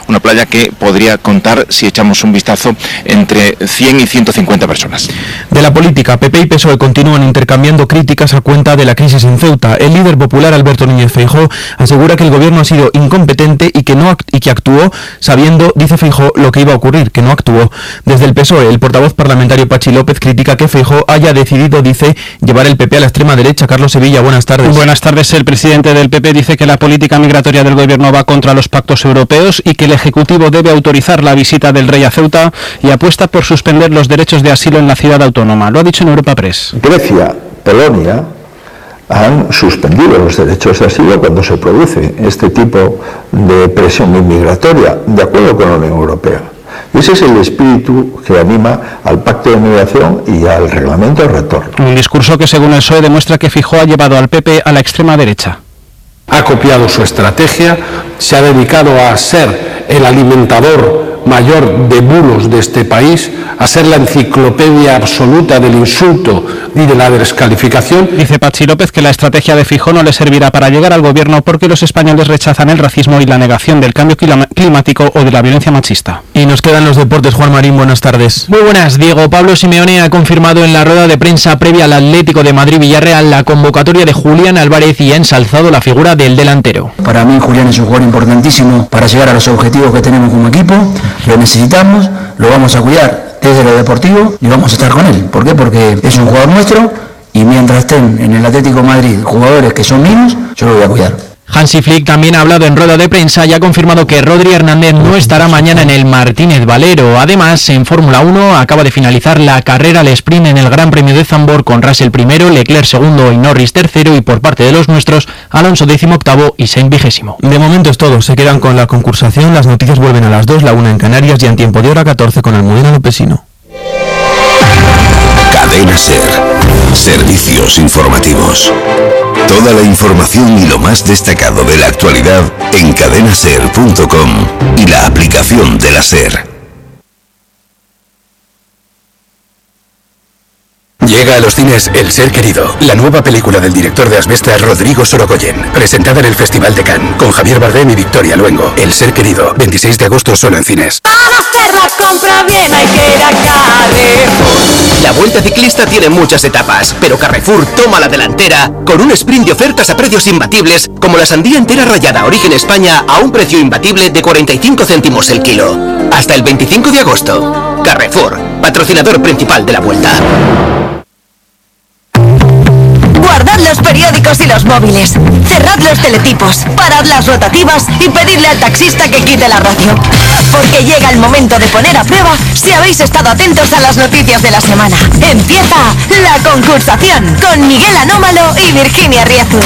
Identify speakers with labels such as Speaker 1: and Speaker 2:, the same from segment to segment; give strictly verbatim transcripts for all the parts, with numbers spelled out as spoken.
Speaker 1: una playa que podría contar, si echamos un vistazo, entre cien y ciento cincuenta personas.
Speaker 2: De la política, P P y P S O E continúan intercambiando críticas a cuenta de la crisis en Ceuta. El líder popular Alberto Núñez Feijóo asegura que el gobierno ha sido incompetente y que no act- y que actuó sabiendo, dice Feijóo, lo que iba a ocurrir, que no actuó. Desde el P S O E, el portavoz parlamentario Pachi López critica que Feijóo haya decidido, dice, llevar el P P a la extrema derecha. Carlos Sevilla, buenas tardes.
Speaker 3: Buenas tardes. El presidente del P P dice que la política migratoria del gobierno va contra los pactos europeos y que el Ejecutivo debe autorizar la visita del rey a Ceuta y apuesta por suspender los derechos de asilo en la ciudad autónoma. Lo ha dicho en Europa Press.
Speaker 4: Grecia, Polonia han suspendido los derechos de asilo cuando se produce este tipo de presión inmigratoria, de acuerdo con la Unión Europea. Y ese es el espíritu que anima al Pacto de Migración y al Reglamento de Retorno.
Speaker 3: Un discurso que, según el P S O E, demuestra que Feijóo ha llevado al P P a la extrema derecha.
Speaker 5: Ha copiado su estrategia, se ha dedicado a ser el alimentador mayor de bulos de este país, a ser la enciclopedia absoluta del insulto y de la descalificación.
Speaker 3: Dice Pachi López que la estrategia de Feijóo no le servirá para llegar al gobierno porque los españoles rechazan el racismo y la negación del cambio climático o de la violencia machista.
Speaker 2: Y nos quedan los deportes. Juan Marín, buenas tardes.
Speaker 6: Muy buenas, Diego. Pablo Simeone ha confirmado en la rueda de prensa previa al Atlético de Madrid-Villarreal la convocatoria de Julián Álvarez y ha ensalzado la figura del delantero.
Speaker 7: Para mí Julián es un jugador importantísimo para llegar a los objetivos que tenemos como equipo. Lo necesitamos, lo vamos a cuidar desde lo deportivo y vamos a estar con él. ¿Por qué? Porque es un jugador nuestro y mientras estén en el Atlético de Madrid jugadores que son míos, yo lo voy a cuidar.
Speaker 6: Hansi Flick también ha hablado en rueda de prensa y ha confirmado que Rodri Hernández no estará mañana en el Martínez Valero. Además, en Fórmula uno acaba de finalizar la carrera al sprint en el Gran Premio de Zandvoort con Russell primero, Leclerc segundo y Norris tercero y por parte de los nuestros, Alonso décimo octavo y Sainz vigésimo.
Speaker 2: De momento es todo. Se quedan con la concursación. Las noticias vuelven a las dos, la una en Canarias y en tiempo de hora catorce con Almudena Lopesino.
Speaker 8: Cadena SER. Servicios informativos. Toda la información y lo más destacado de la actualidad en cadena ser punto com y la aplicación de la SER. Llega a los cines El Ser Querido, la nueva película del director de Asbestas Rodrigo Sorogoyen, presentada en el Festival de Cannes, con Javier Bardem y Victoria Luengo. El Ser Querido, veintiséis de agosto solo en cines.
Speaker 9: Para hacer la compra bien hay que ir a Carrefour.
Speaker 10: La Vuelta Ciclista tiene muchas etapas, pero Carrefour toma la delantera con un sprint de ofertas a precios imbatibles, como la sandía entera rallada Origen España a un precio imbatible de cuarenta y cinco céntimos el kilo. Hasta el veinticinco de agosto. Carrefour, patrocinador principal de la Vuelta.
Speaker 9: Guardad los periódicos y los móviles. Cerrad los teletipos. Parad las rotativas y pedidle al taxista que quite la radio. Porque llega el momento de poner a prueba si habéis estado atentos a las noticias de la semana. Empieza la concursación con Miguel Anómalo y Virginia Riezu.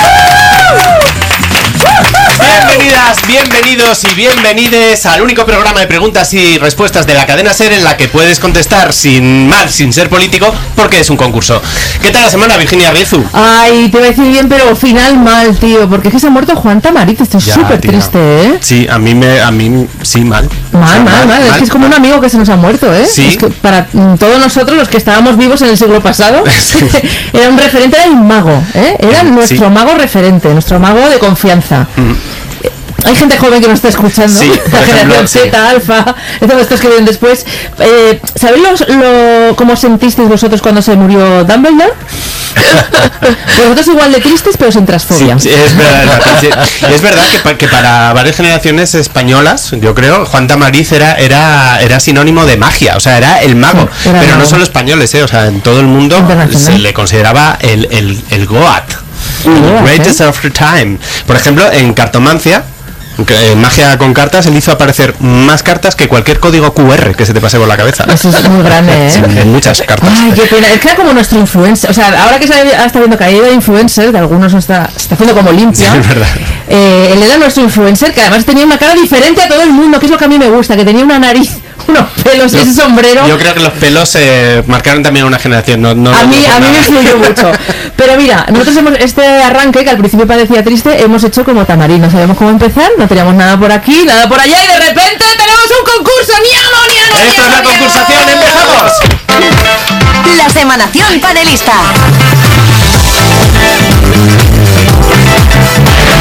Speaker 11: Bienvenidas, bienvenidos y bienvenides al único programa de preguntas y respuestas de la cadena SER en la que puedes contestar sin mal, sin ser político, porque es un concurso. ¿Qué tal la semana, Virginia Riezu?
Speaker 12: Ay, te voy a decir bien, pero final mal, tío, porque es que se ha muerto Juan Tamariz. Estoy súper triste, ¿eh?
Speaker 11: Sí, a mí me, a mí sí, mal.
Speaker 12: Mal, o sea, mal, mal, mal, es que es como un amigo que se nos ha muerto, ¿eh?
Speaker 11: Sí.
Speaker 12: Es que para mm, todos nosotros, los que estábamos vivos en el siglo pasado, sí. Era un referente, era un mago, ¿eh? Era nuestro sí. mago referente, nuestro mago de confianza. Mm. Hay gente joven que nos está escuchando,
Speaker 11: sí,
Speaker 12: la generación Z, sí. Alfa, todos estos que vienen después. Eh, ¿Sabéis los, lo, cómo sentisteis vosotros cuando se murió Dumbledore? Vosotros igual de tristes, pero sin transfobia.
Speaker 11: Sí, sí, es verdad, sí. Es verdad que, que para varias generaciones españolas, yo creo, Juan Tamariz era, era, era sinónimo de magia, o sea, era el mago. Sí, era pero mago. No solo españoles, ¿eh? O sea, en todo el mundo se le consideraba el, el, el Goat, el greatest of the time. Por ejemplo, en cartomancia, en magia con cartas, él hizo aparecer más cartas que cualquier código Q R que se te pase por la cabeza.
Speaker 12: Eso es muy grande, ¿eh?
Speaker 11: Sí, muchas cartas.
Speaker 12: Ay, qué pena. Es que era como nuestro influencer. O sea, ahora que se está viendo caída de influencer, de algunos está, está haciendo como limpia.
Speaker 11: Sí, es verdad.
Speaker 12: Eh, él era nuestro influencer, que además tenía una cara diferente a todo el mundo, que es lo que a mí me gusta, que tenía una nariz, unos pelos y ese sombrero.
Speaker 11: Yo creo que los pelos eh, marcaron también una generación. No, no,
Speaker 12: a
Speaker 11: no
Speaker 12: mí, a mí me influyó mucho. Pero mira, nosotros hemos este arranque, que al principio parecía triste, hemos hecho como Tamarín. No sabíamos cómo empezar, no teníamos nada por aquí, nada por allá, y de repente tenemos un concurso. ¡Niano, niano,
Speaker 11: ¡Esto
Speaker 12: niano,
Speaker 11: es la concursación! ¡Empezamos!
Speaker 9: La semanación panelista.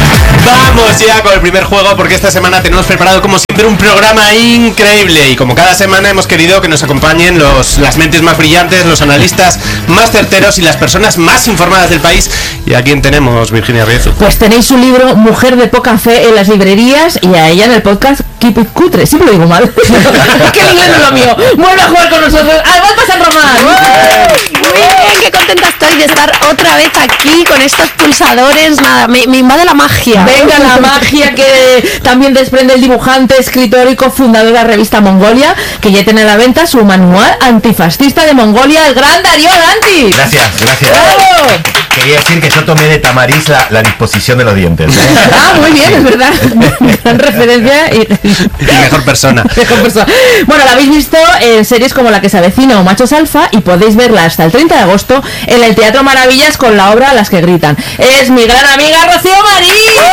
Speaker 11: Vamos ya con el primer juego, porque esta semana tenemos preparado como siempre un programa increíble, y como cada semana hemos querido que nos acompañen los, las mentes más brillantes, los analistas más certeros y las personas más informadas del país. ¿Y a quién tenemos, Virginia Riezu?
Speaker 12: Pues tenéis su libro Mujer de poca fe en las librerías, y a ella en el podcast Keep It Cutre. Siempre lo digo mal. Es que el inglés no es lo mío. Vuelve a jugar con nosotros Alba San Román.
Speaker 13: Muy bien, qué contenta estoy de estar otra vez aquí con estos pulsadores. Nada, me, me invade la magia.
Speaker 12: Venga, la magia que también desprende el dibujante, escritor y cofundador de la revista Mongolia, que ya tiene a la venta su manual antifascista de Mongolia, el gran Darío Lanti.
Speaker 14: Gracias, gracias.
Speaker 12: ¡Bravo!
Speaker 14: Quería decir que yo tomé de Tamariz la, la disposición de los dientes.
Speaker 12: Ah, muy bien, sí. Es verdad. Gran referencia y...
Speaker 11: y mejor persona.
Speaker 12: Mejor persona. Bueno, la habéis visto en series como La que se avecina o Machos Alfa, y podéis verla hasta el treinta de agosto en el Teatro Maravillas con la obra Las que gritan. Es mi gran amiga Rocío Marín.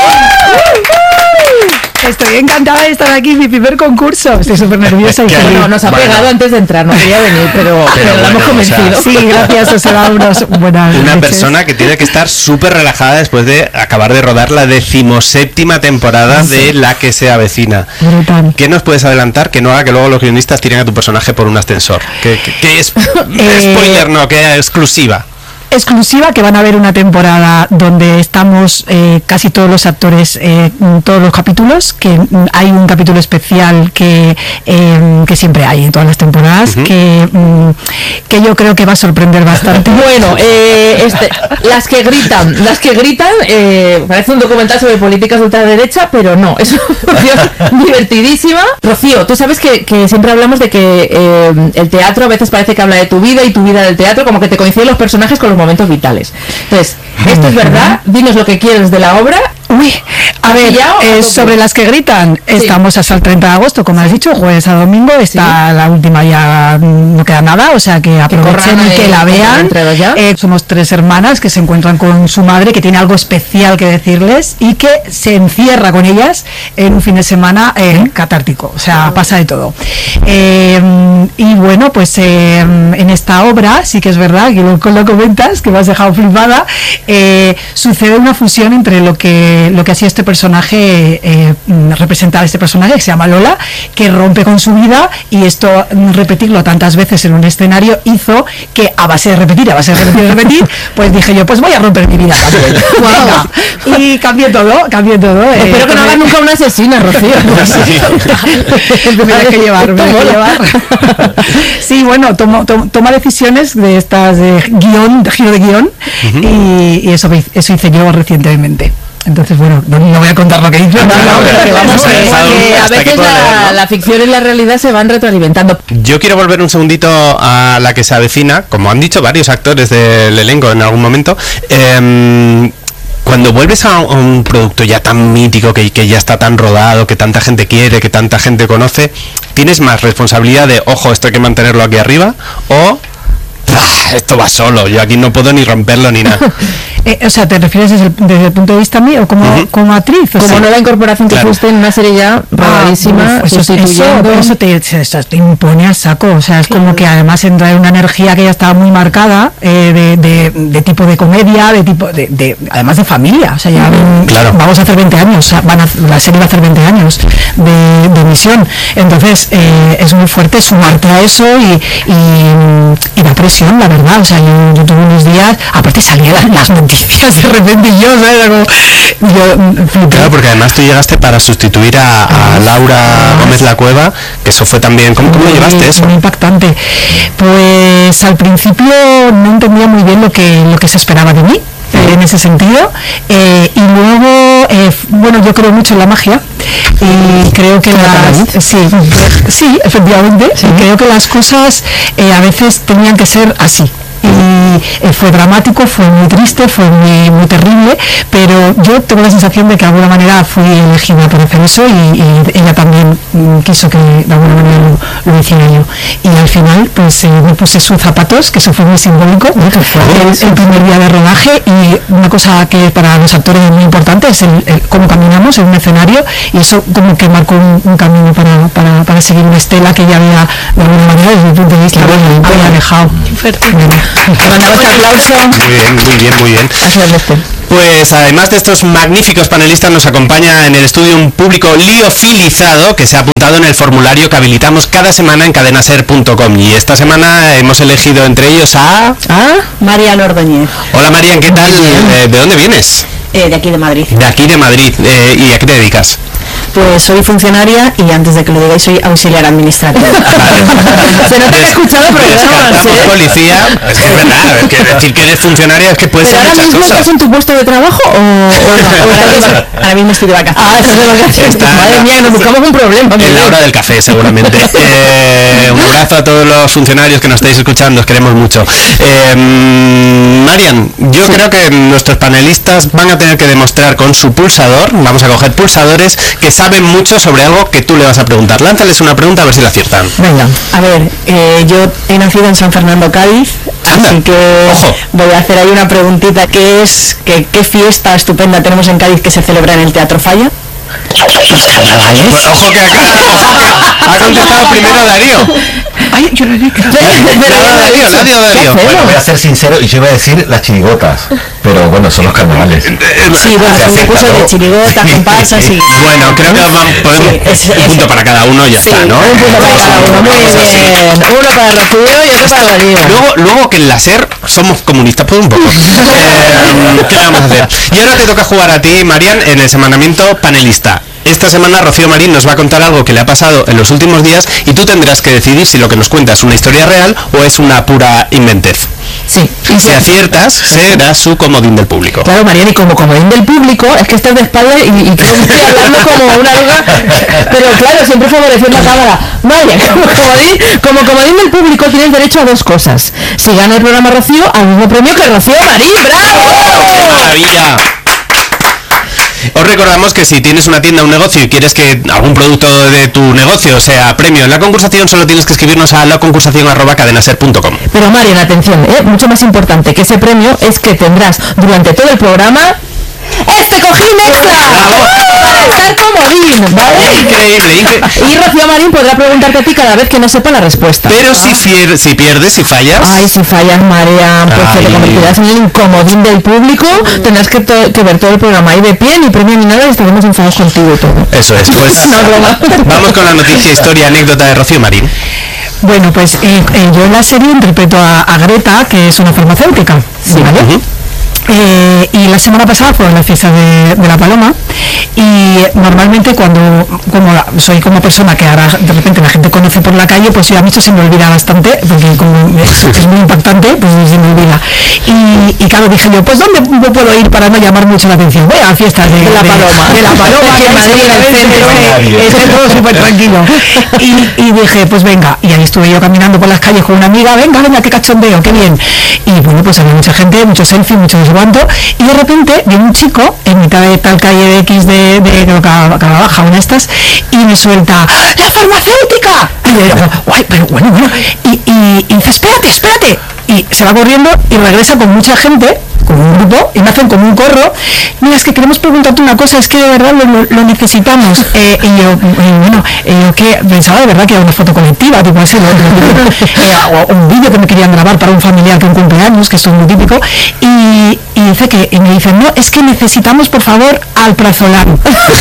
Speaker 15: Estoy encantada de estar aquí en mi primer concurso. Estoy súper nerviosa y feliz.
Speaker 12: No, nos ha
Speaker 11: bueno.
Speaker 12: pegado antes de entrar, no quería venir, pero, pero, pero bueno, la hemos convencido.
Speaker 15: O sea, sí, gracias, os he dado unos buenas
Speaker 11: Una
Speaker 15: leches.
Speaker 11: persona que tiene que estar súper relajada después de acabar de rodar la decimoséptima temporada sí. de La que se avecina.
Speaker 15: Brutal.
Speaker 11: ¿Qué nos puedes adelantar que no haga que luego los guionistas tiren a tu personaje por un ascensor? ¿Qué, qué, qué es?
Speaker 15: Eh,
Speaker 11: Spoiler, no, que exclusiva.
Speaker 15: Exclusiva, que van a ver una temporada donde estamos eh, casi todos los actores, eh, todos los capítulos, que hay un capítulo especial que, eh, que siempre hay en todas las temporadas, uh-huh. que, mm, que yo creo que va a sorprender bastante.
Speaker 12: Bueno, eh, este, las que gritan, las que gritan, eh, parece un documental sobre políticas de ultraderecha, pero no, es una opción divertidísima. Rocío, tú sabes que, que siempre hablamos de que eh, el teatro a veces parece que habla de tu vida y tu vida del teatro, como que te coinciden los personajes con los momentos vitales. Entonces, esto es verdad, dinos lo que quieres de la obra.
Speaker 15: Uy, a ver, eh, sobre Las que gritan, sí. Estamos hasta el treinta de agosto, como has dicho, jueves a domingo, está sí. La última, ya no queda nada, o sea que aprovechen y que la vean. Eh, somos tres hermanas que se encuentran con su madre, que tiene algo especial que decirles y que se encierra con ellas en un fin de semana eh, catártico, o sea, pasa de todo. Eh, y bueno, pues eh, en esta obra, sí que es verdad, que lo, lo comentas, que me has dejado flipada, eh, sucede una fusión entre lo que lo que ha sido este personaje, eh, representar este personaje que se llama Lola, que rompe con su vida, y esto, repetirlo tantas veces en un escenario, hizo que a base de repetir, a base de repetir, repetir, pues dije yo, pues voy a romper mi vida también. Wow. Y cambié todo, cambié todo.
Speaker 12: Eh, Espero que no hagas nunca una asesina, Rocío.
Speaker 15: Sí. Me hay que llevar, me hay que llevar. Sí, bueno, tomo, tomo, toma decisiones de estas de guión, de giro de guión, uh-huh. y, y eso, eso hice yo recientemente. Entonces, bueno, no, no voy a contar lo que hice. No, no,
Speaker 12: pero que vamos, que, que a veces la, la ficción y la realidad se van retroalimentando.
Speaker 11: Yo quiero volver un segundito a La que se avecina, como han dicho varios actores del elenco en algún momento. Eh, Cuando vuelves a un producto ya tan mítico, que, que ya está tan rodado, que tanta gente quiere, que tanta gente conoce, ¿tienes más responsabilidad de, ojo, esto hay que mantenerlo aquí arriba? ¿O esto va solo, yo aquí no puedo ni romperlo ni nada?
Speaker 15: Eh, o sea, ¿te refieres desde el, desde el punto de vista mío como, uh-huh. como actriz?
Speaker 12: Como
Speaker 15: sea,
Speaker 12: nueva incorporación que claro. fuiste en una serie ya rodadísima,
Speaker 15: ah, sustituyendo. Eso, eso, te, eso te impone al saco, o sea, es claro. como que además entra en una energía que ya estaba muy marcada, eh, de, de, de tipo de comedia, de tipo de, de además de familia, o sea, ya uh-huh. claro. vamos a hacer veinte años, van a, la serie va a hacer veinte años de, de emisión, entonces eh, es muy fuerte sumarte a eso y, y, y da presión, la verdad, o sea, yo, yo tuve unos días, aparte salían las, las noticias de repente y yo, ¿sabes? Como, yo,
Speaker 11: claro, porque además tú llegaste para sustituir a, a Laura Gómez La Cueva, que eso fue también, ¿cómo, cómo
Speaker 15: muy,
Speaker 11: llevaste eso?
Speaker 15: Muy impactante. Pues al principio no entendía muy bien lo que, lo que se esperaba de mí, en ese sentido, eh, y luego eh, bueno, yo creo mucho en la magia y creo que las sí, sí, efectivamente, sí. creo que las cosas eh, a veces tenían que ser así. Y eh, fue dramático, fue muy triste, fue muy, muy terrible, pero yo tengo la sensación de que de alguna manera fui elegida para hacer eso, y, y ella también mm, quiso que de alguna manera lo, lo hiciera yo. Y al final pues eh, me puse sus zapatos, que eso fue muy simbólico, el, el primer día de rodaje, y una cosa que para los actores es muy importante es el, el, cómo caminamos en un escenario, y eso como que marcó un, un camino para, para, para seguir una estela que ya había de alguna manera desde mi punto de vista bueno, había dejado.
Speaker 11: Muy bien, muy bien, muy bien. Pues además de estos magníficos panelistas, nos acompaña en el estudio un público liofilizado que se ha apuntado en el formulario que habilitamos cada semana en cadena ser punto com, y esta semana hemos elegido entre ellos a...
Speaker 16: ¿Ah? Marian Ordóñez.
Speaker 11: Hola Marian, ¿qué tal? ¿De, de dónde vienes?
Speaker 16: Eh, de aquí de Madrid.
Speaker 11: De aquí de Madrid. Eh, ¿Y a qué te dedicas?
Speaker 16: Pues soy funcionaria y antes de que lo digáis soy auxiliar administrativo.
Speaker 12: Se nota que he escuchado programas, ¿eh?
Speaker 11: Policía, es que es verdad, es que decir que eres funcionaria es que puede ser muchas
Speaker 12: ¿Ahora mismo
Speaker 11: cosas.
Speaker 12: estás en tu puesto de trabajo o, o no?
Speaker 16: Ahora mismo, ahora mismo estoy de vacaciones.
Speaker 12: Ah, estás de vacaciones.
Speaker 11: Está-
Speaker 12: Madre mía, nos buscamos un problema.
Speaker 11: En la hora del café, seguramente. Eh, un abrazo a todos los funcionarios que nos estáis escuchando, os queremos mucho. Eh, Marian, yo creo que nuestros panelistas van a tener que demostrar con su pulsador, vamos a coger pulsadores, que saben mucho sobre algo que tú le vas a preguntar. Lánzales una pregunta a ver si la aciertan.
Speaker 16: Venga, a ver, eh, yo he nacido en San Fernando, Cádiz,
Speaker 11: Anda,
Speaker 16: así que
Speaker 11: ojo.
Speaker 16: voy a hacer ahí una preguntita, que es, que, ¿qué fiesta estupenda tenemos en Cádiz que se celebra en el Teatro Falla?
Speaker 11: Pues, ojo que acá, ojo que ha contestado primero Darío.
Speaker 16: Ay, yo lo he dicho.
Speaker 11: Darío, Darío, Darío, Darío.
Speaker 14: Bueno, voy a ser sincero y yo iba a decir las chirigotas, pero bueno, son los carnavales.
Speaker 16: Sí, bueno,
Speaker 14: Se
Speaker 16: son
Speaker 14: acepta,
Speaker 16: concursos
Speaker 14: ¿no?
Speaker 16: de chirigotas, comparsas y...
Speaker 11: Bueno, creo que vamos, podemos,
Speaker 16: Sí, es-
Speaker 11: un
Speaker 16: es-
Speaker 11: punto para cada uno y ya
Speaker 16: sí,
Speaker 11: está, ¿no?
Speaker 16: un punto para cada uno, muy
Speaker 11: Vamos así.
Speaker 12: Bien, uno para Rocío y otro para Darío.
Speaker 11: Luego, luego que en la SER somos comunistas, pues un poco. Eh, ¿Qué le vamos a hacer? Y ahora te toca jugar a ti, Marian, en el semanamiento panelista. Esta semana Rocío Marín nos va a contar algo que le ha pasado en los últimos días y tú tendrás que decidir si lo que nos cuenta es una historia real o es una pura inventez.
Speaker 12: Sí.
Speaker 11: Si aciertas, será su comodín del público.
Speaker 12: Claro, Mariana, y como comodín del público, es que estás de espalda y, y creo que estoy hablando como una loca, pero claro, siempre favoreciendo la cámara. Vaya, como comodín, como comodín del público tienes derecho a dos cosas. Si gana el programa Rocío, al mismo premio que Rocío Marín. ¡Bravo!
Speaker 11: ¡Qué maravilla! Os recordamos que si tienes una tienda o un negocio y quieres que algún producto de tu negocio sea premio en la concursación, solo tienes que escribirnos a la concursación arroba cadenaser punto com.
Speaker 12: Pero Marian, atención, ¿eh? Mucho más importante que ese premio es que tendrás durante todo el programa este cojín extra para estar comodín, ¿vale?
Speaker 11: Increíble, increíble.
Speaker 12: Y Rocío Marín podrá preguntarte a ti cada vez que no sepa la respuesta.
Speaker 11: Pero si, fier- si pierdes, si fallas...
Speaker 12: Ay, si fallas, Marian, pues
Speaker 11: Ay.
Speaker 12: te convertirás en el incomodín del público, tendrás que, to- que ver todo el programa ahí de pie, ni premio ni nada, y estaremos enfadados contigo y todo.
Speaker 11: Eso es, pues
Speaker 12: No, broma.
Speaker 11: vamos con la noticia, historia, anécdota de Rocío Marín.
Speaker 15: Bueno, pues eh, eh, yo en la serie interpreto a, a Greta, que es una farmacéutica, ¿vale?
Speaker 11: Ujú.
Speaker 15: Eh, y la semana pasada fue la fiesta de, de la Paloma, y normalmente cuando, como la- soy como persona que ahora de repente la gente conoce por la calle, pues yo a mí esto se me olvida bastante, porque como es, es muy impactante, pues se me olvida. Y, y claro, dije yo, pues ¿dónde me puedo ir para no llamar mucho la atención? Voy a la fiesta de,
Speaker 12: De la Paloma.
Speaker 15: de la Paloma,
Speaker 12: Que
Speaker 15: que
Speaker 12: en Madrid,
Speaker 15: es
Speaker 12: el centro.
Speaker 15: es todo súper tranquilo. Y, y dije, pues venga, y ahí estuve yo caminando por las calles con una amiga, venga, venga, qué cachondeo, qué bien. Y bueno, pues había mucha gente, muchos selfies, mucho no sé cuánto, y de repente vi un chico en mitad de tal calle de X de, de, de Baja, una de estas, y me suelta, ¡la farmacéutica! Y le digo, guay, pero bueno, bueno, y, y, y dice, espérate, espérate, y se va corriendo y regresa con mucha gente, con un grupo, y me hacen como un corro. Mira, es que queremos preguntarte una cosa, es que de verdad lo, lo- lo necesitamos. Eh, y yo, eh, bueno, eh, yo que pensaba de verdad que era una foto colectiva, tipo ese, lo- lo- eh, o un vídeo que me querían grabar para un familiar que un cumpleaños, que esto es muy típico, y, y dice que, y me dicen, no, es que necesitamos, por favor, alprazolam.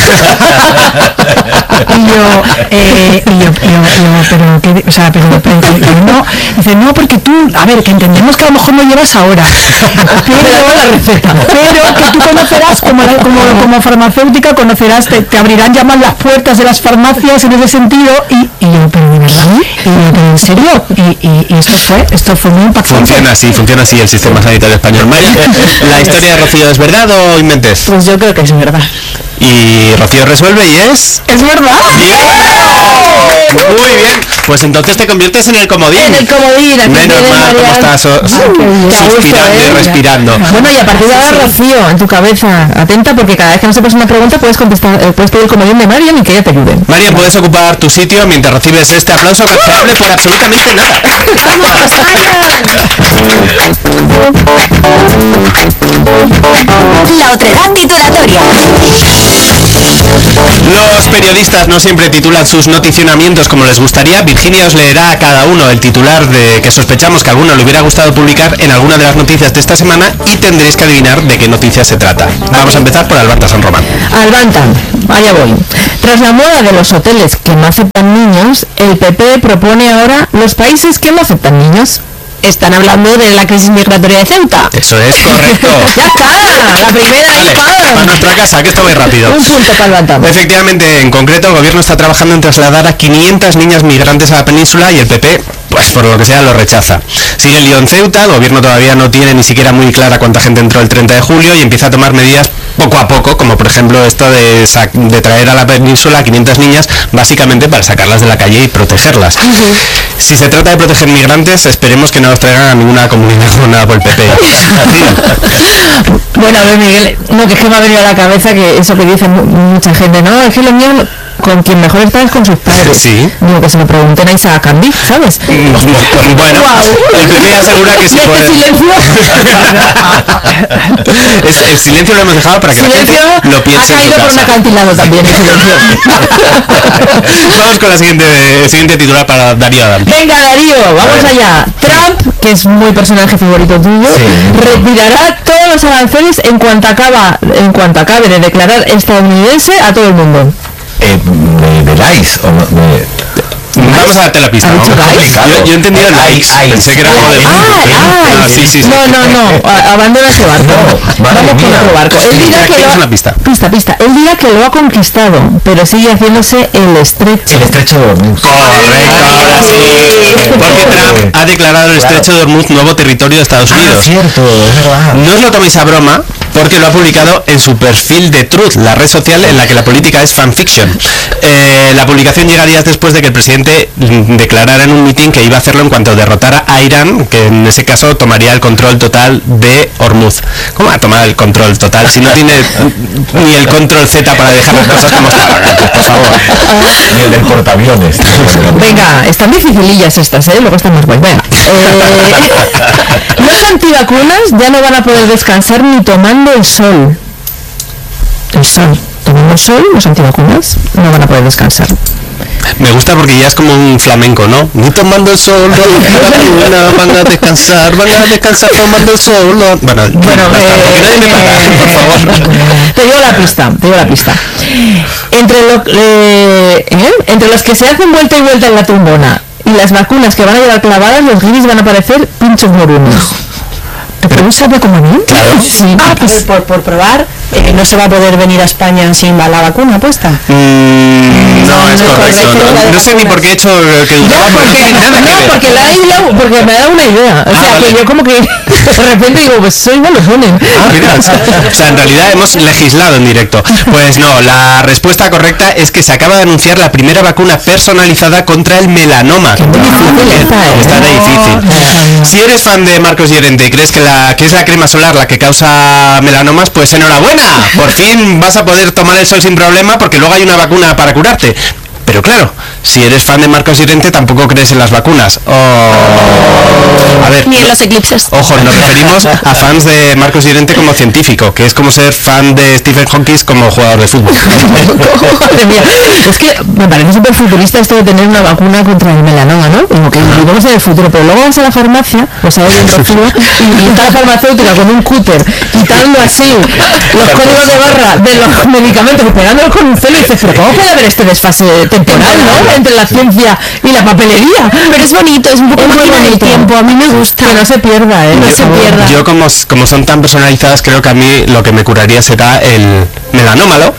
Speaker 15: Y yo, eh, y yo, y yo, y yo, pero, ¿qué? O sea, pero, pero, pero no, dice, no, porque tú, a ver, que entendemos que a lo mejor lo llevas ahora, pero, pero que tú conocerás, como, la- como, como farmacéutica, conocerás, te, te abrirán ya más las puertas de las farmacias en ese sentido, y, y yo, pero de verdad, y yo, pero en serio, y, y, y esto fue, esto fue muy impactante.
Speaker 11: Funciona así, funciona así el sistema sanitario español. Marian, ¿la historia de Rocío es verdad o inventes?
Speaker 16: Pues yo creo que es verdad.
Speaker 11: Y Rocío resuelve y es...
Speaker 16: ¡Es verdad!
Speaker 11: ¡Bien! Muy bien, pues entonces te conviertes en el comodín.
Speaker 12: En el comodín, aquí
Speaker 11: Menos
Speaker 12: tienes,
Speaker 11: mal, como
Speaker 12: Marian.
Speaker 11: estás so-
Speaker 12: Ah, qué bien.
Speaker 11: suspirando
Speaker 12: Qué
Speaker 11: y
Speaker 12: gusto, ¿eh?
Speaker 11: respirando.
Speaker 12: Bueno, y a partir de ahora, Rocío, en tu cabeza, atenta, porque cada vez que no sepas una pregunta puedes contestar, eh, puedes pedir el comodín de Marian y que ella te ayude.
Speaker 11: Marian, puedes ocupar tu sitio mientras recibes este aplauso canjeable por absolutamente nada.
Speaker 9: La otredad titulatoria.
Speaker 11: Los periodistas no siempre titulan sus noticionamientos como les gustaría. Virginia os leerá a cada uno el titular de que sospechamos que a alguno le hubiera gustado publicar en alguna de las noticias de esta semana y tendréis que adivinar de qué noticia se trata. Vamos a empezar por Albanta San Román.
Speaker 12: Albanta, allá voy. Tras la moda de los hoteles que no aceptan niños, el P P propone ahora los países que no aceptan niños.
Speaker 13: Están hablando de la crisis migratoria de Ceuta.
Speaker 11: Eso es correcto.
Speaker 12: ¡Ya está! La primera
Speaker 11: Vale, para nuestra casa, que está muy rápido.
Speaker 12: Un punto para Albanta.
Speaker 11: Efectivamente, en concreto, el gobierno está trabajando en trasladar a quinientas niñas migrantes a la península y el P P, pues por lo que sea, lo rechaza. Sigue el lío en Ceuta, el gobierno todavía no tiene ni siquiera muy clara cuánta gente entró el treinta de julio y empieza a tomar medidas poco a poco, como por ejemplo esto de, de traer a la península a quinientas niñas, básicamente para sacarlas de la calle y protegerlas. Uh-huh. Si se trata de proteger migrantes, esperemos que no nos traigan a ninguna comunidad gobernada por el P P.
Speaker 12: Bueno, a ver, Miguel, no, que es que me ha venido a la cabeza que eso que dice mucha gente, no, es que los niños con quien mejor está es con sus padres.
Speaker 11: Sí.
Speaker 12: Digo, que se lo pregunten a Isaac Cambi, ¿sabes?
Speaker 11: Bueno, wow. El P P asegura que sí
Speaker 12: ¿Y
Speaker 11: puede...
Speaker 12: este silencio?
Speaker 11: es, el silencio lo hemos dejado para que
Speaker 12: silencio
Speaker 11: la gente lo piense
Speaker 12: ha caído
Speaker 11: en su
Speaker 12: por un
Speaker 11: casa.
Speaker 12: acantilado también el silencio.
Speaker 11: Vamos con la siguiente, siguiente titular para Darío Adam.
Speaker 12: Venga, Darío, vamos allá. Trump, que es muy personaje favorito tuyo, sí. retirará todos los aranceles en cuanto acaba, en cuanto acabe de declarar estadounidense a todo el mundo.
Speaker 14: Eh, ¿Me veláis? O no, me...
Speaker 11: Vamos a darte la pista, ¿no? Yo, yo he entendido el likes, pensé que era algo de...
Speaker 12: Ah,
Speaker 11: ah, sí, sí, sí.
Speaker 12: No, no, no, abandona ese barco. No, vamos con otro barco. Él dirá que lo ha...
Speaker 11: pista.
Speaker 12: Pista, pista. Él dirá que lo ha conquistado, pero sigue haciéndose el estrecho.
Speaker 14: El estrecho de Hormuz.
Speaker 11: Correcto, ahora sí. Porque Trump ha declarado el estrecho de Hormuz nuevo territorio de Estados Unidos.
Speaker 14: Ah, cierto, es verdad.
Speaker 11: No os lo toméis a broma, porque lo ha publicado en su perfil de Truth, la red social en la que la política es fanfiction. Eh, la publicación llega días después de que el presidente declarara en un mitin que iba a hacerlo en cuanto derrotara a Irán, que en ese caso tomaría el control total de Hormuz. ¿Cómo va a tomar el control total si no tiene ni el control Z para dejar las cosas como estaban antes, por favor?
Speaker 14: Ni el del portaaviones.
Speaker 12: Venga, están dificilillas estas, ¿eh? Luego están más guay. Venga. Eh, los antivacunas ya no van a poder descansar ni tomando el sol. El sol. Tomando el sol, los antivacunas no van a poder descansar.
Speaker 11: Me gusta porque ya es como un flamenco, ¿no? Ni tomando el sol, no, no, van a descansar, van a descansar tomando el sol. No. Bueno,
Speaker 12: bueno
Speaker 11: basta,
Speaker 12: eh,
Speaker 11: nadie me para, por favor.
Speaker 12: Te digo la pista, te digo la pista. Entre, lo, eh, ¿eh? Entre los que se hacen vuelta y vuelta en la tumbona y las vacunas que van a llevar clavadas, los guiris van a parecer pinchos morunos. ¿Te puedes saber cómo a mí?
Speaker 16: Claro. Sí. Ah, pues por, por probar, eh, no se va a poder venir a España sin la vacuna puesta.
Speaker 11: Mm, no, no, es correcto. correcto no, no sé ni por qué he hecho que dudaba.
Speaker 12: No, porque, no, no, porque, la he ido, porque me da una idea. O ah, sea, vale. que yo como que de repente digo, pues soy igual los ponen.
Speaker 11: Ah, mira, o sea, en realidad hemos legislado en directo. Pues no, la respuesta correcta es que se acaba de anunciar la primera vacuna personalizada contra el melanoma.
Speaker 12: Qué difícil está, ¿eh?
Speaker 11: Está difícil. Si eres fan de Marcos Llorente y crees que la que es la crema solar la que causa melanomas, pues enhorabuena, por fin vas a poder tomar el sol sin problema porque luego hay una vacuna para curarte. Pero claro, si eres fan de Marcos Llorente tampoco crees en las vacunas. Oh. A ver,
Speaker 13: ni en
Speaker 11: no,
Speaker 13: los eclipses.
Speaker 11: Ojo, nos referimos a fans de Marcos Llorente como científico, que es como ser fan de Stephen Hawking como jugador de fútbol.
Speaker 12: Madre mía, es que me parece súper futurista esto de tener una vacuna contra el melanoma, ¿no? Como que vivimos en el futuro, pero luego vas a la farmacia, pues a ver un recibo, y está la farmacéutica con un cúter, quitando así los códigos de barra de los medicamentos, pegándolos con un celo y dices, pero ¿cómo puede haber este desfase temporal, ¿no? Entre la ciencia y la papelería?
Speaker 13: Pero es bonito, es un poco
Speaker 12: muy bonito.
Speaker 13: Tiempo, a mí me gusta.
Speaker 12: Que no se pierda, ¿eh?
Speaker 13: No
Speaker 12: yo,
Speaker 13: se pierda.
Speaker 11: Yo como, como son tan personalizadas, creo que a mí lo que me curaría será el melanómalo.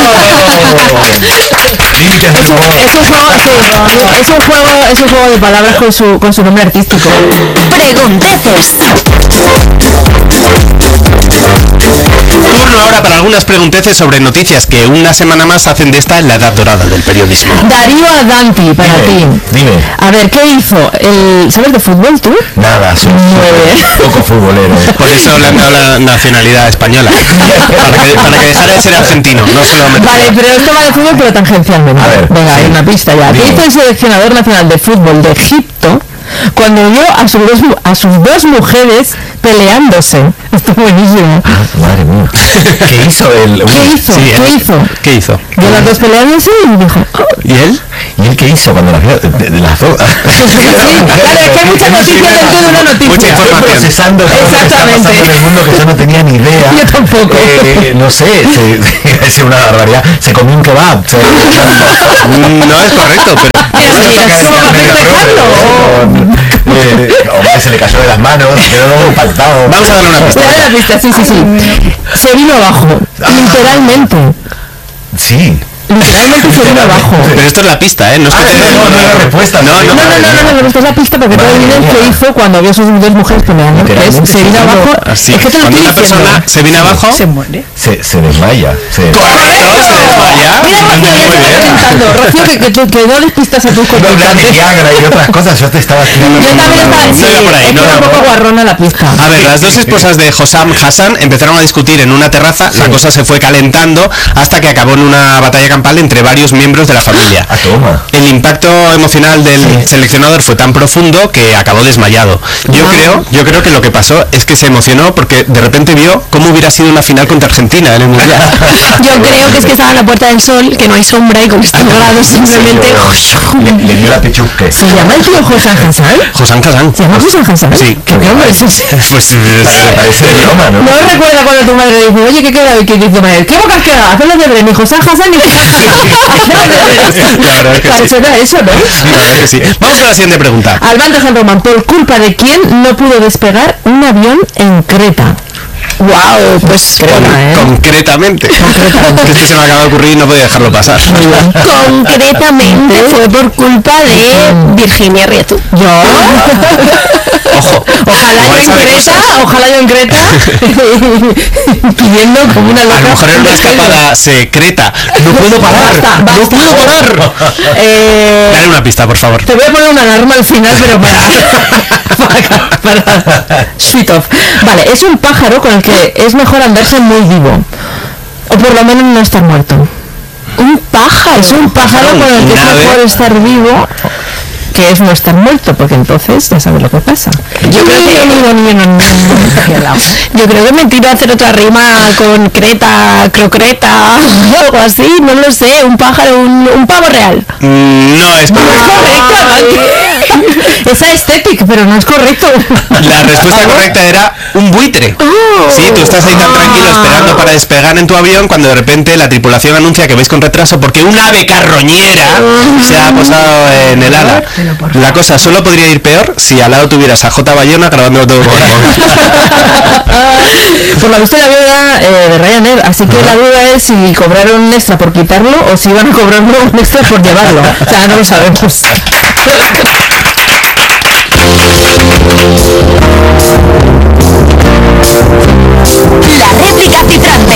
Speaker 14: Límites del humor.
Speaker 12: Es un juego, sí, es un juego, es un juego de palabras con su, con su nombre artístico.
Speaker 9: Pregunteces.
Speaker 11: Turno ahora para algunas pregunteces sobre noticias que una semana más hacen de esta la edad dorada del periodismo.
Speaker 12: Darío Adanti, para
Speaker 14: dime,
Speaker 12: ti.
Speaker 14: Dime.
Speaker 12: A ver, ¿qué hizo? El, ¿Sabes de fútbol tú?
Speaker 14: Nada, soy poco futbolero.
Speaker 11: Por eso le han dado la nacionalidad española. Para que, para que dejara de ser argentino, no solo
Speaker 12: Vale, pero esto va de fútbol, pero tangencialmente.
Speaker 14: A ver,
Speaker 12: venga, hay sí. una pista ya. ¿Qué hizo el seleccionador nacional de fútbol de Egipto cuando vio a sus dos, a sus dos mujeres
Speaker 15: peleándose. Esto es buenísimo.
Speaker 14: Madre mía. ¿Qué hizo el...?
Speaker 15: ¿Qué hizo?
Speaker 11: Sí,
Speaker 15: ¿Qué
Speaker 11: él-
Speaker 15: hizo?
Speaker 11: ¿Qué hizo?
Speaker 15: De las dos peleándose y dijo...
Speaker 14: ¿Y él? ¿Y él qué hizo cuando las vio? De, de las dos.
Speaker 15: Claro, es que hay muchas noticias dentro de una noticia.
Speaker 11: Mucha información.
Speaker 14: Procesando todo lo que está
Speaker 15: Exactamente.
Speaker 14: pasando en el mundo que yo no tenía ni idea.
Speaker 15: Yo tampoco.
Speaker 14: Eh, no sé, se, es una barbaridad. Se comió un kebab. Se,
Speaker 11: No es correcto, pero...
Speaker 15: Pero sí, es como para festejarlo.
Speaker 14: eh, hombre, se le cayó de las manos, quedó impactado.
Speaker 11: Vamos a darle una pista.
Speaker 15: Le da la pista, sí, sí, sí. Se vino abajo, literalmente.
Speaker 14: Sí.
Speaker 15: Literalmente se vino abajo.
Speaker 11: Pero esto es la pista, ¿eh? No es que
Speaker 14: Ah,
Speaker 11: te-
Speaker 14: no, no, no, la respuesta.
Speaker 11: No, no,
Speaker 15: No, no, no, no, no, no, esta es la pista porque tú
Speaker 14: Madre
Speaker 15: adivines
Speaker 14: mía.
Speaker 15: qué hizo cuando vio a sus dos mujeres peleando. Que es,
Speaker 14: Literalmente
Speaker 15: se
Speaker 14: se
Speaker 15: vino
Speaker 14: vino
Speaker 15: abajo.
Speaker 11: Así.
Speaker 15: Es que te lo
Speaker 11: Cuando
Speaker 15: estoy
Speaker 11: una
Speaker 15: diciendo.
Speaker 11: persona se viene abajo...
Speaker 15: Se muere.
Speaker 14: Se, se desmaya. Se...
Speaker 11: ¡Correcto! Se desmaya.
Speaker 15: Mira, Rocío, ya
Speaker 11: Muy
Speaker 15: te
Speaker 11: bien.
Speaker 15: estás calentando. Rocío, que, que, tú- que no les pistas a tus
Speaker 14: No hablar de
Speaker 15: contrincantes.
Speaker 14: Viagra y otras cosas, yo te estaba tirando.
Speaker 15: Yo también estaba...
Speaker 11: No
Speaker 15: Sí,
Speaker 11: iba por ahí,
Speaker 15: es
Speaker 11: no
Speaker 15: que
Speaker 11: iba
Speaker 15: era un
Speaker 11: por
Speaker 15: poco guarrona la pista.
Speaker 11: A ver, las dos esposas de Hossam Hassan empezaron a discutir en una terraza, la cosa se fue calentando hasta que acabó en una batalla campal entre varios miembros de la familia.
Speaker 14: Ah, toma.
Speaker 11: El impacto emocional del seleccionador fue tan profundo que acabó desmayado. Yo creo, yo creo que lo que pasó es que se emocionó porque de repente vio cómo hubiera sido una final contra Argentina en el Mundial.
Speaker 13: Yo creo que es que estaba en la Puerta del Sol, que no hay sombra y con estos grados simplemente...
Speaker 14: Le, le dio la pechusque.
Speaker 15: ¿Se llama el tío José Hassan?
Speaker 11: Hossam Hassan.
Speaker 15: ¿Se llama José Hassan?
Speaker 11: Sí.
Speaker 15: ¿Qué nombre es ese?
Speaker 11: Pues eh,
Speaker 14: Parece de broma, ¿no?
Speaker 15: No recuerda cuando tu madre dice, oye, ¿qué queda hoy? ¿Qué dice tu madre? ¿Qué boca has quedado? Haz los deberes, ni José Hassan ni
Speaker 11: La verdad es que sí.
Speaker 15: Suena eso, ¿no?
Speaker 11: la verdad que sí. Vamos con la siguiente pregunta.
Speaker 15: Albanta San Román, ¿por culpa de quién no pudo despegar un avión en Creta? Wow, pues
Speaker 11: Con-
Speaker 15: ¿eh?
Speaker 11: Concretamente. Que este se me acaba de ocurrir y no podía dejarlo pasar.
Speaker 13: Concretamente fue por culpa de Virginia Rietu.
Speaker 15: Yo.
Speaker 11: Ojo.
Speaker 15: Ojalá yo
Speaker 11: Igual
Speaker 15: en
Speaker 11: sabe
Speaker 15: Creta,
Speaker 11: cosas.
Speaker 15: ojalá yo en Creta, pidiendo como una loca.
Speaker 11: A lo mejor era una escapada secreta. No puedo parar.
Speaker 15: Basta,
Speaker 11: No
Speaker 15: basta.
Speaker 11: puedo parar.
Speaker 15: Eh,
Speaker 11: Dale una pista, por favor.
Speaker 15: Te voy a poner una alarma al final, pero para, para, para sweet off. Vale, es un pájaro con el que es mejor andarse muy vivo. O por lo menos no estar muerto. Un pájaro. Es un pájaro con el que es
Speaker 11: Nave.
Speaker 15: mejor estar vivo, que es no estar muerto, porque entonces ya sabes lo que pasa. Yo creo que
Speaker 13: Yo creo que me tiro a hacer otra rima con creta, crocreta, algo así, no lo sé, un pájaro, un, un pavo real.
Speaker 11: Mm, No es correcto.
Speaker 15: correcto. Esa estética, pero no es correcto.
Speaker 11: La respuesta correcta era un buitre. Sí, tú estás ahí tan tranquilo esperando para despegar en tu avión cuando de repente la tripulación anuncia que vais con retraso porque un ave carroñera se ha posado en el ala. La cosa solo podría ir peor si al lado tuvieras a J. Bayona grabándolo todo con el móvil.
Speaker 15: Por la vista de la viuda eh, de Ryanair, así que la duda es si cobraron un extra por quitarlo o si iban a cobrarlo un extra por llevarlo. O sea, no lo sabemos.
Speaker 9: La réplica cifrante.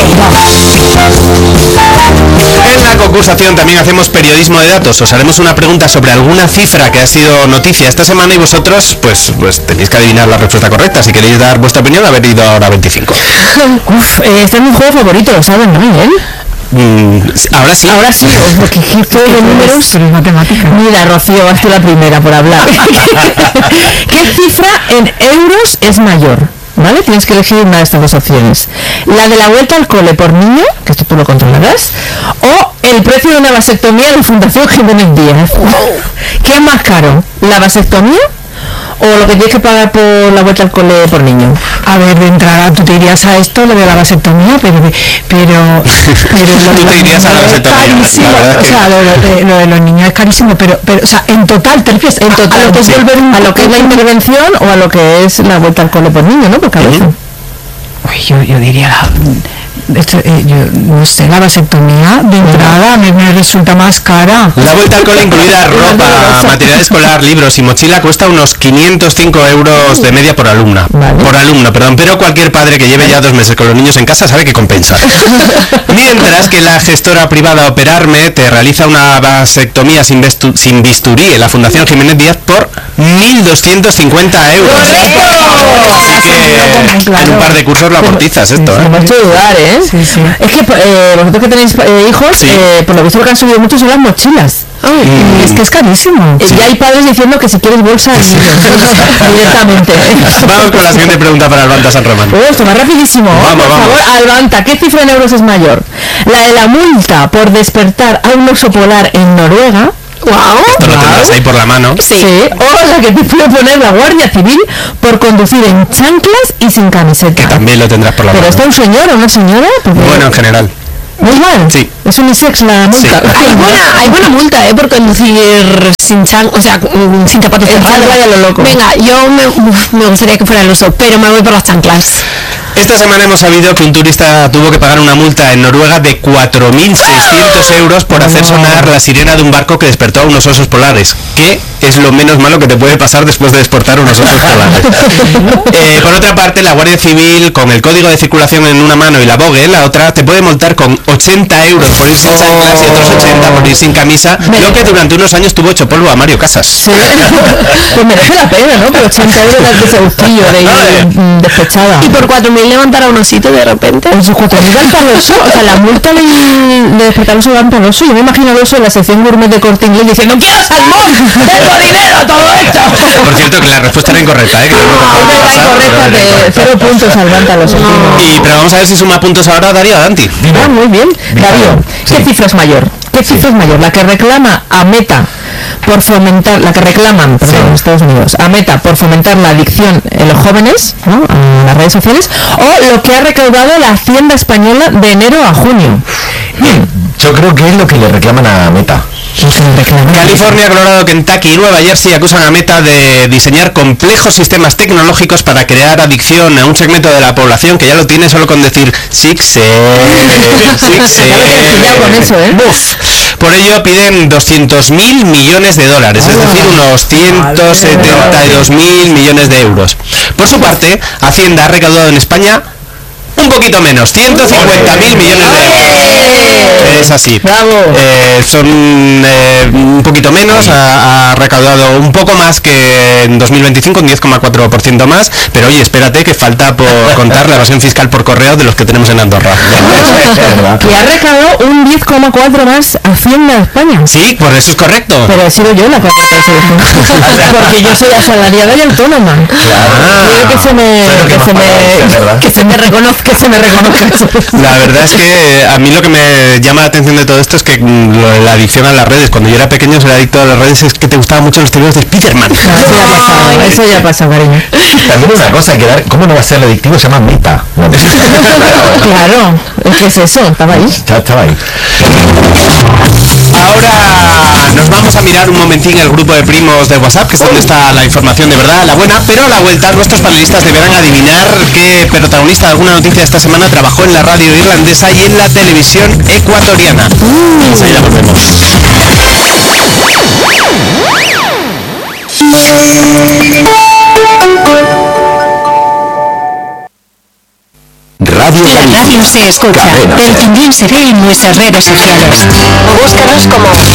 Speaker 11: En la concursación también hacemos periodismo de datos. Os haremos una pregunta sobre alguna cifra que ha sido noticia esta semana y vosotros pues, pues tenéis que adivinar la respuesta correcta. Si queréis dar vuestra opinión, haber ido ahora veinticinco.
Speaker 15: Uf, eh, este es mi juego favorito, lo saben, ¿no, Miguel?
Speaker 11: Mm, ahora sí.
Speaker 15: Ahora sí, porque esto de números.
Speaker 12: Pero es matemática.
Speaker 15: Mira, Rocío, vas tú la primera por hablar. ¿Qué cifra en euros es mayor? ¿Vale? Tienes que elegir una de estas dos opciones. La de la vuelta al cole por niño, que esto tú lo controlarás, o el precio de una vasectomía en la Fundación Jiménez Díaz. ¿Qué es más caro? ¿La vasectomía o lo que tienes que pagar por la vuelta al cole por niño?
Speaker 12: A ver, de entrada tú te irías a esto, lo de la vasectomía, pero pero, pero lo de
Speaker 11: Tú
Speaker 12: los
Speaker 11: te irías a la
Speaker 12: niños es
Speaker 11: vasectomía,
Speaker 12: carísimo.
Speaker 11: la verdad
Speaker 12: O
Speaker 11: que-
Speaker 12: sea, lo, de, lo de los niños es carísimo, pero, pero o sea, en total te refieres
Speaker 15: En total,
Speaker 12: a lo que es
Speaker 15: sí.
Speaker 12: volver un
Speaker 15: a lo que es la intervención o a lo que es la vuelta al cole por niño, ¿no? Por cabeza.
Speaker 12: Uy, yo, yo diría la, esto, eh, yo no sé, la vasectomía de entrada me, me resulta más cara.
Speaker 11: La vuelta al cole incluida ropa, material escolar, libros y mochila cuesta unos quinientos cinco euros de media por alumna.
Speaker 15: Vale.
Speaker 11: Por alumno, perdón, pero cualquier padre que lleve ya dos meses con los niños en casa sabe que compensa. Mientras que la gestora privada Operarme te realiza una vasectomía sin, vestu- sin bisturí en la Fundación Jiménez Díaz por mil doscientos cincuenta euros. Así que en un par de cursos ejemplo, amortizas esto,
Speaker 12: Me
Speaker 11: ¿eh?
Speaker 12: ha hecho dudar, ¿eh?
Speaker 15: Sí, sí.
Speaker 12: Es que eh, vosotros que tenéis eh, hijos,
Speaker 11: Sí.
Speaker 12: eh, por lo visto lo que han subido mucho son las mochilas.
Speaker 15: Ay, es que es carísimo.
Speaker 12: Eh, Ya hay padres diciendo que si quieres bolsa al niño, directamente.
Speaker 11: Vamos con la siguiente pregunta para Albanta San Román.
Speaker 12: Oh, esto va rapidísimo.
Speaker 11: Vamos,
Speaker 12: por
Speaker 11: vamos.
Speaker 12: favor, Albanta, ¿qué cifra en euros es mayor? ¿La de la multa por despertar a un oso polar en Noruega?
Speaker 13: Wow.
Speaker 11: Esto lo tendrás ahí por la mano.
Speaker 12: Sí. O la que te puede poner la Guardia Civil por conducir en chanclas y sin camiseta.
Speaker 11: Que también lo tendrás por la
Speaker 12: ¿Pero
Speaker 11: mano.
Speaker 12: está un señor o una señora? Porque-
Speaker 11: Bueno, en general.
Speaker 12: Muy mal.
Speaker 11: Sí.
Speaker 12: Es unisex la multa.
Speaker 11: Sí.
Speaker 13: Hay buena, hay buena multa, ¿eh? Por conducir sin chan, o sea, mm, sin zapatos
Speaker 12: En
Speaker 13: cerrados.
Speaker 12: chancla y a lo loco.
Speaker 13: Venga, yo me, uf, me gustaría que fuera el oso, pero me voy por las chanclas.
Speaker 11: Esta semana hemos sabido que un turista tuvo que pagar una multa en Noruega de cuatro mil seiscientos euros por hacer sonar la sirena de un barco que despertó a unos osos polares, que es lo menos malo que te puede pasar después de despertar unos osos polares. Eh, por otra parte, la Guardia Civil, con el código de circulación en una mano y la bogue en la otra, te puede multar con ochenta euros por ir sin chanclas y otros ochenta por ir sin camisa, lo que durante unos años tuvo hecho polvo a Mario Casas.
Speaker 12: Sí. Pues merece la pena, ¿no? Por ochenta euros de ese gustillo de ir mm, despechada.
Speaker 13: Y por cuatro mil levantar a un osito de repente.
Speaker 12: Esos cuatro mil van para el oso. O sea, la multa de, de despertar al oso van para el oso. Yo me imagino al oso en la sección gourmet de Corte Inglés diciendo ¡quiero salmón! ¡Tengo dinero! ¡Todo esto!
Speaker 11: Por cierto, que la respuesta era incorrecta, ¿eh? Que no me
Speaker 12: Ah,
Speaker 11: puede
Speaker 12: venga,
Speaker 11: pasar,
Speaker 12: incorrecta,
Speaker 11: pero era
Speaker 12: de
Speaker 11: incorrecta.
Speaker 12: cero puntos al Banta al oso.
Speaker 11: Y pero vamos a ver si suma puntos ahora Darío Danti.
Speaker 12: Ah, muy bien. Darío, ¿qué cifra es mayor? ¿Qué cifra es mayor? ¿La que reclama a Meta por fomentar, la que reclaman, perdón, en Estados Unidos, a Meta por fomentar la adicción en los jóvenes, ¿no?, a las redes sociales, o lo que ha recaudado la Hacienda Española de enero a junio?
Speaker 14: Yo creo que es lo que le reclaman a Meta.
Speaker 11: California, Colorado, Kentucky y Nueva Jersey acusan a Meta de diseñar complejos sistemas tecnológicos para crear adicción a un segmento de la población que ya lo tiene solo con decir sí sé, sí sé.
Speaker 12: Ya con eso, ¿eh?
Speaker 11: Buf. Por ello piden doscientos mil millones de dólares, es decir, unos ciento setenta y dos mil millones de euros. Por su parte, Hacienda ha recaudado en España un poquito menos, ciento cincuenta mil millones de euros. Es así. Eh, son eh, un poquito menos, ha, ha recaudado un poco más que en dos mil veinticinco, un diez coma cuatro por ciento más, pero oye, espérate que falta por contar la evasión fiscal por correo de los que tenemos en Andorra.
Speaker 12: Que ha recaudado un diez coma cuatro más Hacienda de España.
Speaker 11: Sí, por eso es correcto.
Speaker 12: Pero he sido yo la que ha aportado ese descuento. Porque yo soy asalariada y autónoma. Quiero que se me, que se me, que se me reconozca, que se me reconozca.
Speaker 11: La verdad es que eh, a mí lo que me llama la atención de todo esto es que mm, lo de la adicción a las redes, cuando yo era pequeño ser adicto a las redes es que te gustaban mucho los tebeos de Spiderman.
Speaker 12: Eso ya ha pasado, eso ya ha pasado, cariño.
Speaker 14: También una cosa que dar, ¿cómo no va a ser el adictivo? Se llama Meta. No,
Speaker 12: Claro, es que es eso, estaba ahí.
Speaker 14: ya estaba ahí.
Speaker 11: Ahora nos vamos a mirar un momentín el grupo de primos de WhatsApp, que es donde está la información de verdad, la buena, pero a la vuelta nuestros panelistas deberán adivinar qué protagonista de alguna noticia de esta semana trabajó en la radio irlandesa y en la televisión ecuatoriana. Enseguida volvemos.
Speaker 8: Radio
Speaker 17: La radio se escucha, pero también se ve en nuestras redes sociales.
Speaker 9: Búscanos como